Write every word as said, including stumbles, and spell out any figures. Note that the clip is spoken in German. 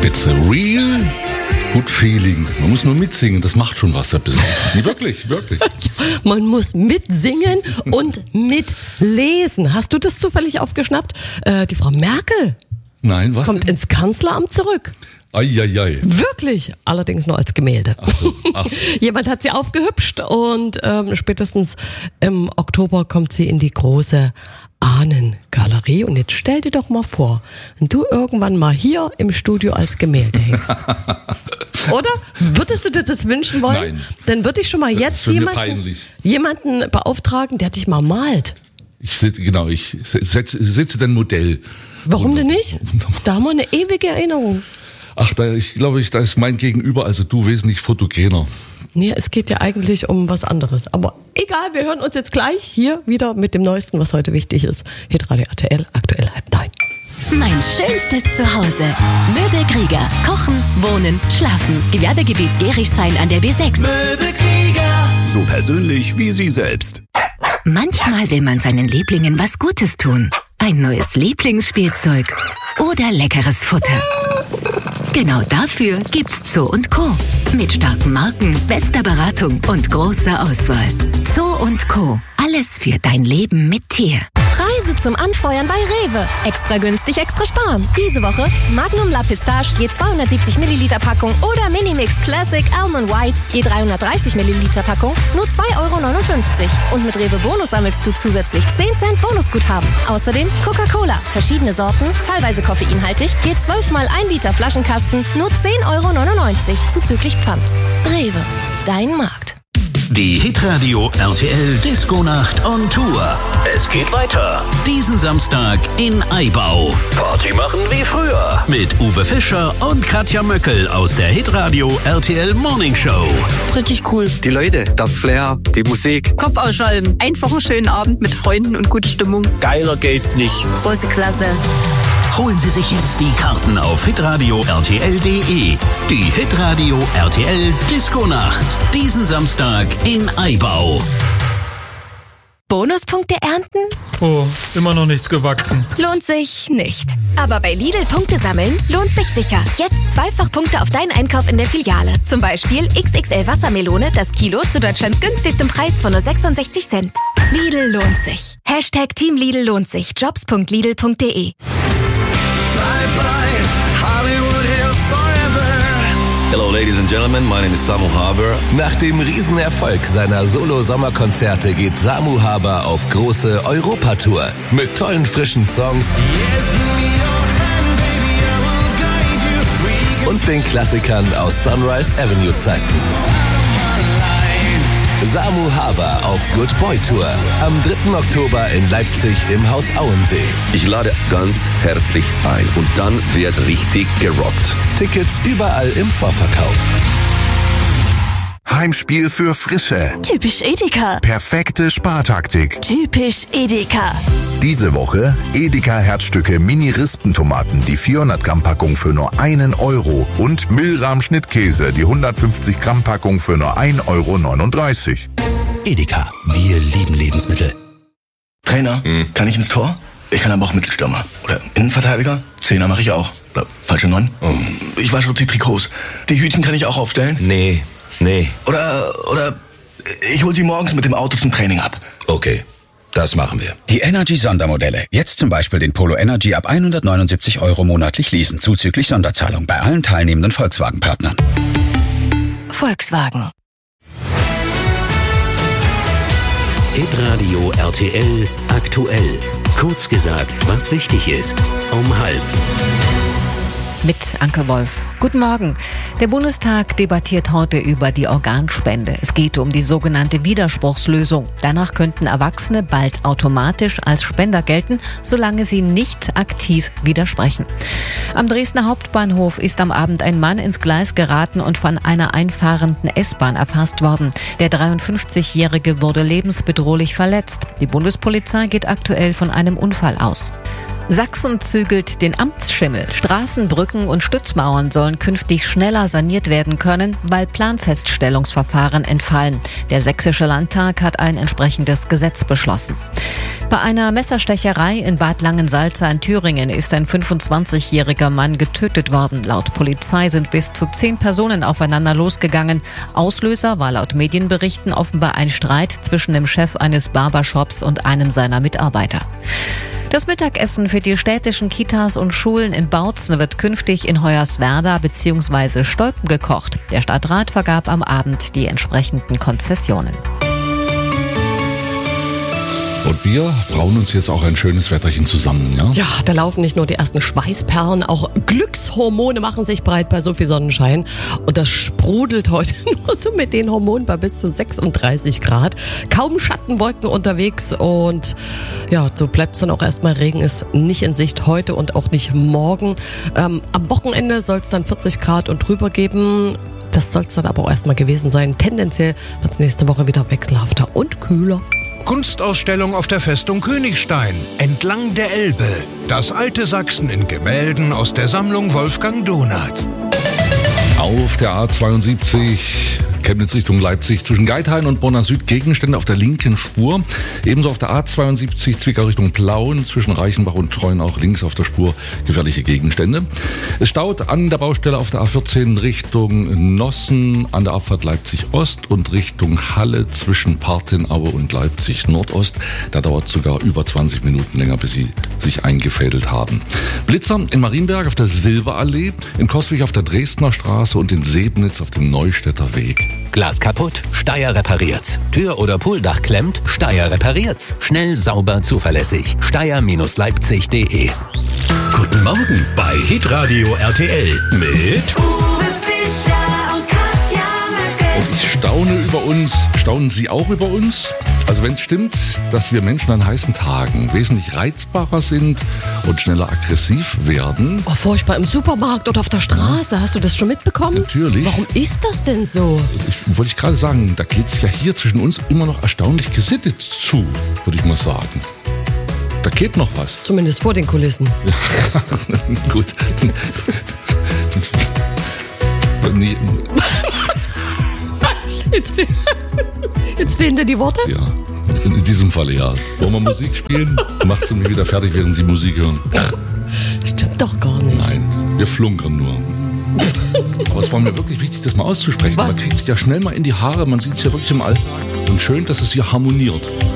It's a real good feeling. Man muss nur mitsingen, das macht schon was. Nee, wirklich, wirklich. Man muss mitsingen und mitlesen. Hast du das zufällig aufgeschnappt? Äh, die Frau Merkel Nein, was kommt denn? ins Kanzleramt zurück. Eieiei. Wirklich, allerdings nur als Gemälde. Ach so, ach so. Jemand hat sie aufgehübscht und ähm, spätestens im Oktober kommt sie in die große Ahnengalerie. Und jetzt stell dir doch mal vor, wenn du irgendwann mal hier im Studio als Gemälde hängst. Oder? Würdest du dir das wünschen wollen? Nein. Dann würde ich schon mal jetzt wird mir jemanden, peinlich. jemanden beauftragen, der dich mal malt. Ich sitze, genau, ich sitze, sitze dann Modell. Warum Wunderbar. denn nicht? Da haben wir eine ewige Erinnerung. Ach, da, ich glaube, ich, da ist mein Gegenüber, also du, wesentlich fotogener. Nee, es geht ja eigentlich um was anderes. Aber egal, wir hören uns jetzt gleich hier wieder mit dem Neuesten, was heute wichtig ist. Hitradio R T L, aktuell halb neun. Mein schönstes Zuhause. Möbel Krieger. Kochen, wohnen, schlafen. Gewerbegebiet Gerichshain an der B sechs. Möbel Krieger. So persönlich wie Sie selbst. Manchmal will man seinen Lieblingen was Gutes tun. Ein neues Lieblingsspielzeug oder leckeres Futter. Genau dafür gibt's Zoo und Co. Mit starken Marken, bester Beratung und großer Auswahl. Zoo und Co. Alles für dein Leben mit Tier. Preise zum Anfeuern bei Rewe. Extra günstig, extra sparen. Diese Woche Magnum La Pistache je zweihundertsiebzig Milliliter Packung oder Minimix Classic Almond White je dreihundertdreißig Milliliter Packung nur zwei Euro neunundfünfzig. Und mit Rewe Bonus sammelst du zusätzlich zehn Cent Bonusguthaben. Außerdem Coca-Cola, verschiedene Sorten, teilweise koffeinhaltig, je zwölf mal ein Liter Flaschenkasten nur zehn Euro neunundneunzig zuzüglich Pfand. Rewe, dein Markt. Die Hitradio R T L Disco-Nacht on Tour. Es geht weiter. Diesen Samstag in Aibau. Party machen wie früher. Mit Uwe Fischer und Katja Möckel aus der Hitradio R T L Morning Show. Richtig cool. Die Leute, das Flair, die Musik. Kopf ausschalten. Einfach einen schönen Abend mit Freunden und gute Stimmung. Geiler geht's nicht. Große Klasse. Holen Sie sich jetzt die Karten auf hitradio R T L punkt de. Die Hitradio R T L Disco-Nacht. Diesen Samstag in Aibau. Bonuspunkte ernten? Oh, immer noch nichts gewachsen. Lohnt sich nicht. Aber bei Lidl Punkte sammeln lohnt sich sicher. Jetzt zweifach Punkte auf deinen Einkauf in der Filiale. Zum Beispiel X X L Wassermelone, das Kilo zu Deutschlands günstigstem Preis von nur sechsundsechzig Cent. Lidl lohnt sich. Hashtag Team Lidl lohnt sich. jobs punkt lidl punkt de. Bye bye, Hollywood Hills forever. Hello ladies and gentlemen, my name is Samu Haber. Nach dem Riesenerfolg seiner Solo-Sommerkonzerte geht Samu Haber auf große Europatour mit tollen frischen Songs und den Klassikern aus Sunrise Avenue Zeiten. Samu Haber auf Good Boy Tour am dritten Oktober in Leipzig im Haus Auensee. Ich lade ganz herzlich ein und dann wird richtig gerockt. Tickets überall im Vorverkauf. Heimspiel für Frische. Typisch Edeka. Perfekte Spartaktik. Typisch Edeka. Diese Woche Edeka Herzstücke Mini-Rispentomaten, die vierhundert Gramm Packung für nur einen Euro und Milram Schnittkäse, die hundertfünfzig Gramm Packung für nur ein Euro neununddreißig. Edeka, wir lieben Lebensmittel. Trainer, Hm. kann ich ins Tor? Ich kann aber auch Mittelstürmer. Oder Innenverteidiger? Zehner mache ich auch. Oder falsche Neun? Oh. Ich wasche auch die Trikots. Die Hütchen kann ich auch aufstellen? Nee, nee. Oder, oder ich hol sie morgens mit dem Auto zum Training ab. Okay, das machen wir. Die Energy-Sondermodelle. Jetzt zum Beispiel den Polo Energy ab hundertneunundsiebzig Euro monatlich leasen, zuzüglich Sonderzahlung bei allen teilnehmenden Volkswagen-Partnern. Volkswagen. Hitradio R T L aktuell. Kurz gesagt, was wichtig ist. Um halb. Mit Anke Wolf. Guten Morgen. Der Bundestag debattiert heute über die Organspende. Es geht um die sogenannte Widerspruchslösung. Danach könnten Erwachsene bald automatisch als Spender gelten, solange sie nicht aktiv widersprechen. Am Dresdner Hauptbahnhof ist am Abend ein Mann ins Gleis geraten und von einer einfahrenden S-Bahn erfasst worden. Der dreiundfünfzigjährige wurde lebensbedrohlich verletzt. Die Bundespolizei geht aktuell von einem Unfall aus. Sachsen zügelt den Amtsschimmel. Straßen, Brücken und Stützmauern sollen künftig schneller saniert werden können, weil Planfeststellungsverfahren entfallen. Der Sächsische Landtag hat ein entsprechendes Gesetz beschlossen. Bei einer Messerstecherei in Bad Langensalza in Thüringen ist ein fünfundzwanzigjähriger Mann getötet worden. Laut Polizei sind bis zu zehn Personen aufeinander losgegangen. Auslöser war laut Medienberichten offenbar ein Streit zwischen dem Chef eines Barbershops und einem seiner Mitarbeiter. Das Mittagessen für die städtischen Kitas und Schulen in Bautzen wird künftig in Hoyerswerda bzw. Stolpen gekocht. Der Stadtrat vergab am Abend die entsprechenden Konzessionen. Und wir brauen uns jetzt auch ein schönes Wetterchen zusammen, ja? Ja, da laufen nicht nur die ersten Schweißperlen, auch Glückshormone machen sich breit bei so viel Sonnenschein. Und das sprudelt heute nur so mit den Hormonen bei bis zu sechsunddreißig Grad. Kaum Schattenwolken unterwegs und ja, so bleibt es dann auch erstmal. Regen ist nicht in Sicht heute und auch nicht morgen. Ähm, am Wochenende soll es dann vierzig Grad und drüber geben. Das soll es dann aber auch erstmal gewesen sein. Tendenziell wird es nächste Woche wieder wechselhafter und kühler. Kunstausstellung auf der Festung Königstein, entlang der Elbe. Das alte Sachsen in Gemälden aus der Sammlung Wolfgang Donath. Auf der A zweiundsiebzig, Chemnitz Richtung Leipzig, zwischen Geithain und Bonner Süd Gegenstände auf der linken Spur. Ebenso auf der A zweiundsiebzig Zwickau Richtung Plauen, zwischen Reichenbach und Treuenau links auf der Spur gefährliche Gegenstände. Es staut an der Baustelle auf der A vierzehn Richtung Nossen, an der Abfahrt Leipzig Ost und Richtung Halle zwischen Partenaue und Leipzig Nordost. Da dauert es sogar über zwanzig Minuten länger, bis sie sich eingefädelt haben. Blitzer in Marienberg auf der Silberallee, in Coswig auf der Dresdner Straße und in Sebnitz auf dem Neustädter Weg. Glas kaputt? Steyr repariert's. Tür oder Pooldach klemmt? Steyr repariert's. Schnell, sauber, zuverlässig. Steyr Leipzig punkt de. Guten Morgen bei Hitradio R T L mit Uwe Fischer und Katja Möcke. Und ich staune über uns, staunen Sie auch über uns? Also wenn es stimmt, dass wir Menschen an heißen Tagen wesentlich reizbarer sind und schneller aggressiv werden. Oh, furchtbar, im Supermarkt oder auf der Straße. Hast du das schon mitbekommen? Natürlich. Warum ist das denn so? Ich, wollte ich gerade sagen, da geht es ja hier zwischen uns immer noch erstaunlich gesittet zu, würde ich mal sagen. Da geht noch was. Zumindest vor den Kulissen. Ja, gut. Jetzt, jetzt fehlen dir die Worte? Ja, in diesem Falle ja. Wollen wir Musik spielen? Macht sie mir wieder fertig, während Sie Musik hören. Stimmt doch gar nicht. Nein, wir flunkern nur. Aber es war mir wirklich wichtig, das mal auszusprechen. Was? Man kriegt sich ja schnell mal in die Haare, man sieht es ja wirklich im Alltag. Und schön, dass es hier harmoniert.